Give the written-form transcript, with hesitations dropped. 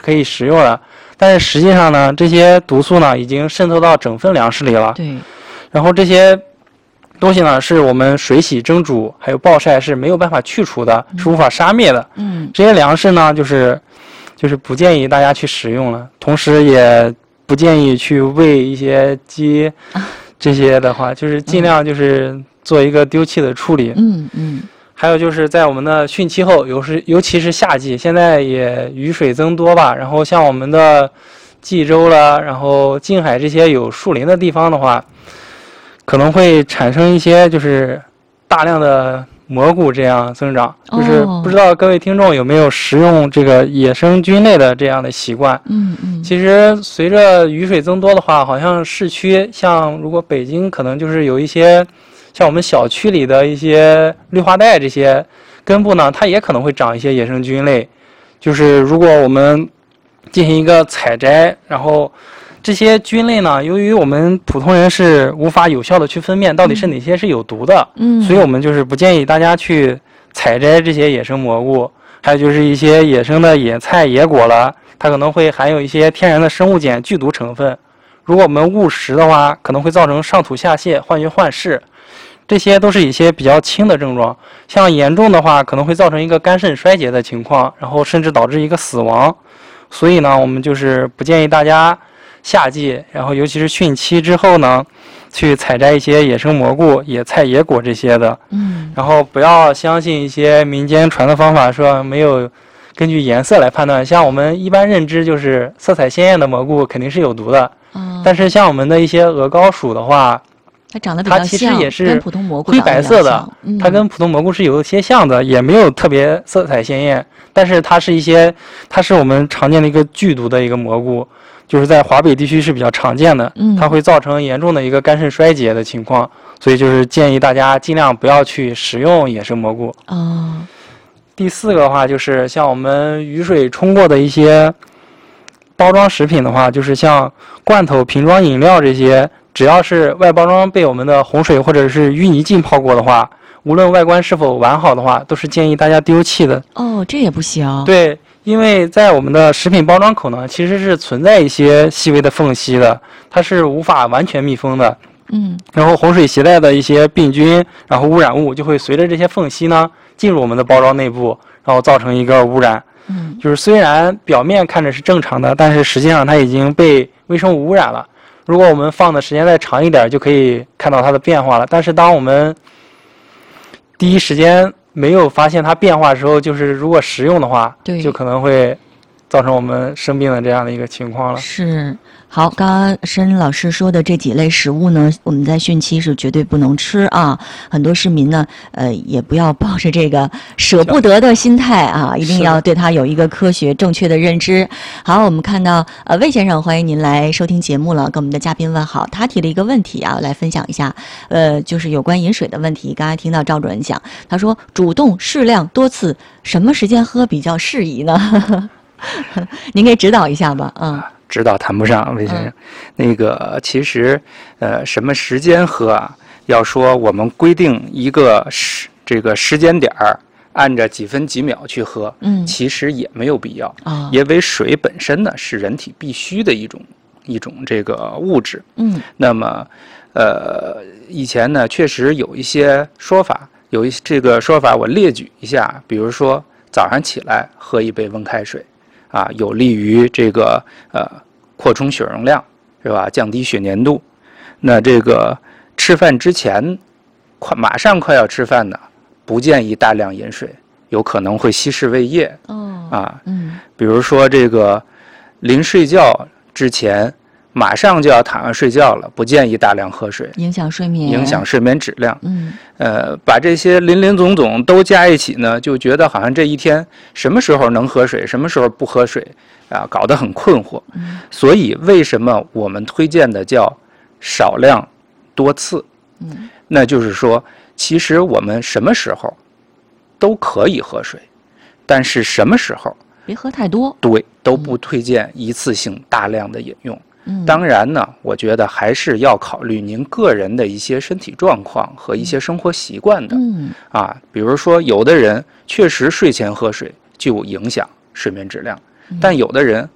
可以食用了。但是实际上呢，这些毒素呢已经渗透到整份粮食里了。 对。 然后这些东西呢，是我们水洗、蒸煮还有暴晒是没有办法去除的，是无法杀灭的。这些粮食呢，就是不建议大家去食用了，同时也不建议去喂一些鸡。这些的话，就是尽量就是做一个丢弃的处理。还有就是在我们的汛期后，尤其是夏季，现在也雨水增多吧。然后像我们的冀州了，然后近海这些有树林的地方的话，可能会产生一些就是大量的蘑菇这样增长。就是不知道各位听众有没有食用这个野生菌类的这样的习惯？其实随着雨水增多的话，好像市区像如果北京可能就是有一些。像我们小区里的一些绿化带，这些根部呢，它也可能会长一些野生菌类。就是如果我们进行一个采摘，然后这些菌类呢，由于我们普通人是无法有效的去分辨到底是哪些是有毒的，所以我们就是不建议大家去采摘这些野生蘑菇。还有就是一些野生的野菜、野果了，它可能会含有一些天然的生物碱、剧毒成分。如果我们误食的话，可能会造成上吐下泻、幻觉幻视。这些都是一些比较轻的症状，像严重的话可能会造成一个肝肾衰竭的情况，然后甚至导致一个死亡。所以呢，我们就是不建议大家夏季，然后尤其是汛期之后呢，去采摘一些野生蘑菇、野菜、野果这些的。然后不要相信一些民间传的方法，说没有根据颜色来判断。像我们一般认知就是色彩鲜艳的蘑菇肯定是有毒的，但是像我们的一些鹅膏属的话。 它长得比较像， 它其实也是普通蘑菇灰白色的，它跟普通蘑菇是有一些像的，也没有特别色彩鲜艳，但是它是我们常见的一个剧毒的一个蘑菇，就是在华北地区是比较常见的，它会造成严重的一个肝肾衰竭的情况，所以就是建议大家尽量不要去食用野生蘑菇。第四个的话，就是像我们雨水冲过的一些包装食品的话，就是像罐头、瓶装饮料这些。只要是外包装被我们的洪水或者是淤泥浸泡过的话，无论外观是否完好的话，都是建议大家丢弃的。 这也不行。 对，因为在我们的食品包装口呢，其实是存在一些细微的缝隙的，它是无法完全密封的。然后洪水携带的一些病菌，然后污染物就会随着这些缝隙呢进入我们的包装内部，然后造成一个污染。就是虽然表面看着是正常的，但是实际上它已经被微生物污染了。如果我们放的时间再长一点，就可以看到它的变化了。但是当我们第一时间没有发现它变化的时候，就是如果食用的话，就可能会造成我们生病的这样的一个情况了。 是。好，刚刚申老师说的这几类食物呢，我们在汛期是绝对不能吃啊。很多市民呢，也不要抱着这个舍不得的心态啊，一定要对它有一个科学正确的认知。好，我们看到魏先生，欢迎您来收听节目了，跟我们的嘉宾问好。他提了一个问题啊，来分享一下，就是有关饮水的问题。刚才听到赵主任讲，他说主动、适量、多次，什么时间喝比较适宜呢？您给指导一下吧。 指导谈不上，魏先生。那个其实，什么时间喝啊？要说我们规定一个这个时间点儿，按着几分几秒去喝，其实也没有必要。因为水本身呢是人体必须的一种这个物质。那么，以前呢确实有一些说法，这个说法我列举一下，比如说早上起来喝一杯温开水。有利于这个扩充血容量，是吧？降低血粘度。那这个吃饭之前，马上快要吃饭呢，不建议大量饮水，有可能会稀释胃液。比如说这个临睡觉之前，马上就要躺下睡觉了，不建议大量喝水， 影响睡眠， 影响睡眠质量。把这些林林总总都加一起呢，就觉得好像这一天什么时候能喝水，什么时候不喝水搞得很困惑。所以为什么我们推荐的叫少量多次？那就是说，其实我们什么时候都可以喝水，但是什么时候别喝太多， 对，都不推荐一次性大量的饮用。当然呢，我觉得还是要考虑您个人的一些身体状况和一些生活习惯的。比如说有的人确实睡前喝水就影响睡眠质量，但有的人